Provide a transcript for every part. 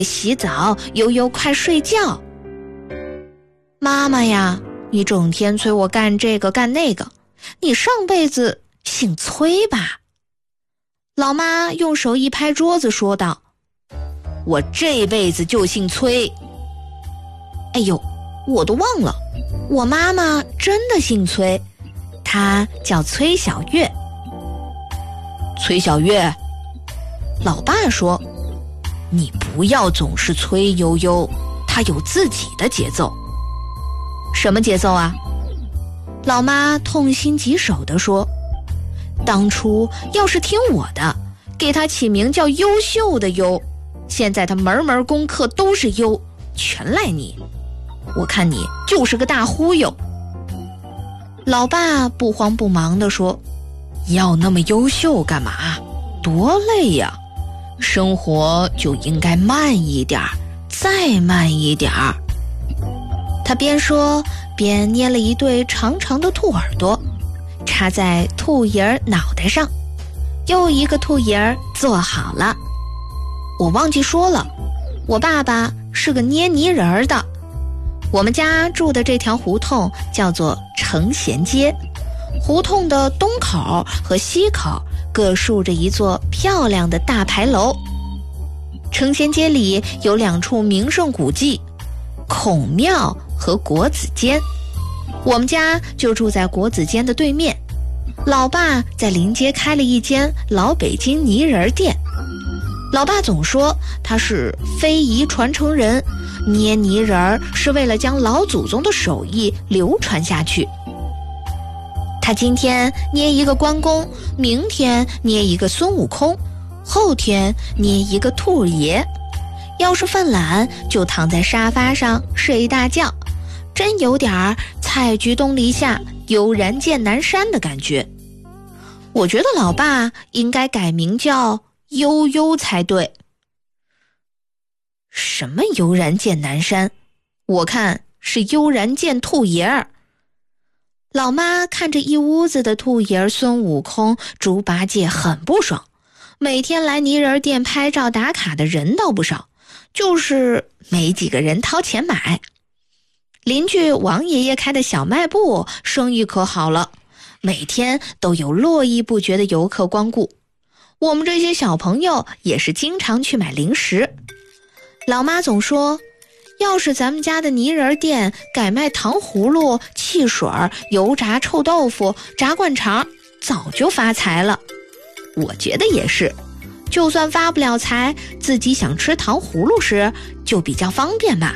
洗澡，悠悠快睡觉。妈妈呀，你整天催我干这个干那个，你上辈子姓崔吧？老妈用手一拍桌子说道，我这辈子就姓崔。哎呦，我都忘了，我妈妈真的姓崔，她叫崔小月。崔小月，老爸说，你不要总是崔悠悠，她有自己的节奏。什么节奏啊？老妈痛心疾首地说，当初要是听我的，给她起名叫优秀的优，现在她门门功课都是优，全赖你。我看你就是个大忽悠。老爸不慌不忙地说，要那么优秀干嘛？多累呀！生活就应该慢一点，再慢一点。他边说边捏了一对长长的兔耳朵，插在兔爷脑袋上，又一个兔爷做好了。我忘记说了，我爸爸是个捏泥人的。我们家住的这条胡同叫做承贤街，胡同的东口和西口各竖着一座漂亮的大牌楼。承贤街里有2处名胜古迹，孔庙和国子监。我们家就住在国子监的对面，老爸在临街开了一间老北京泥人店。老爸总说他是非遗传承人，捏泥人是为了将老祖宗的手艺流传下去。他今天捏一个关公，明天捏一个孙悟空，后天捏一个兔爷。要是犯懒，就躺在沙发上睡大觉，真有点采菊东篱下，悠然见南山的感觉。我觉得老爸应该改名叫悠悠才对。什么悠然见南山？我看是悠然见兔爷儿。老妈看着一屋子的兔爷儿、孙悟空、猪八戒很不爽，每天来泥人店拍照打卡的人倒不少，就是没几个人掏钱买。邻居王爷爷开的小卖部生意可好了，每天都有络绎不绝的游客光顾。我们这些小朋友也是经常去买零食。老妈总说，要是咱们家的泥人店改卖糖葫芦、汽水、油炸臭豆腐、炸灌肠，早就发财了。我觉得也是，就算发不了财，自己想吃糖葫芦时就比较方便吧。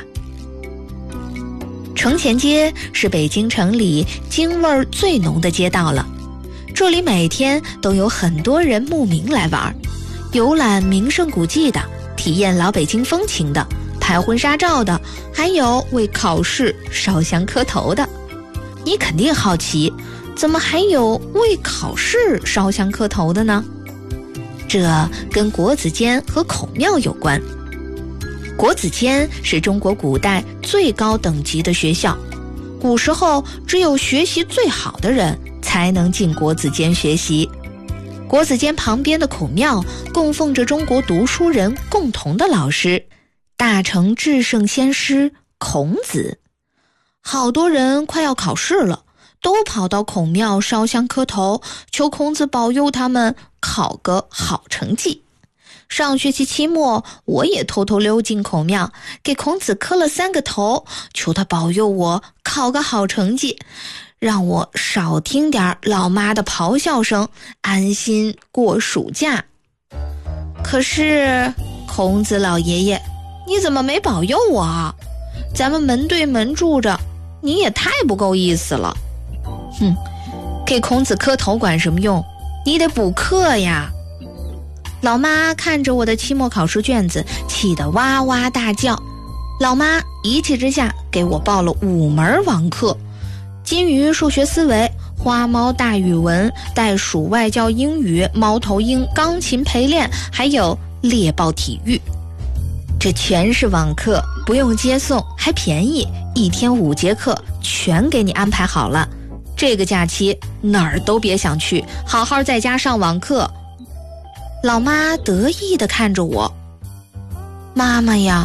承贤街是北京城里京味儿最浓的街道了，这里每天都有很多人慕名来玩，游览名胜古迹的，体验老北京风情的，拍婚纱照的，还有为考试烧香磕头的。你肯定好奇，怎么还有为考试烧香磕头的呢？这跟国子监和孔庙有关。国子监是中国古代最高等级的学校，古时候只有学习最好的人才能进国子监学习。国子监旁边的孔庙供奉着中国读书人共同的老师，大成至圣先师孔子。好多人快要考试了，都跑到孔庙烧香磕头，求孔子保佑他们考个好成绩。上学期期末，我也偷偷溜进孔庙，给孔子磕了3个头，求他保佑我考个好成绩，让我少听点老妈的咆哮声，安心过暑假。可是孔子老爷爷，你怎么没保佑我啊？咱们门对门住着，你也太不够意思了。哼，给孔子磕头管什么用？你得补课呀。老妈看着我的期末考试卷子，气得哇哇大叫。老妈一气之下给我报了5门网课，金鱼数学思维、花猫大语文、袋鼠外教英语、猫头鹰钢琴陪练，还有猎豹体育。这全是网课，不用接送，还便宜，1天5节课，全给你安排好了。这个假期哪儿都别想去，好好在家上网课。老妈得意地看着我， 妈妈呀，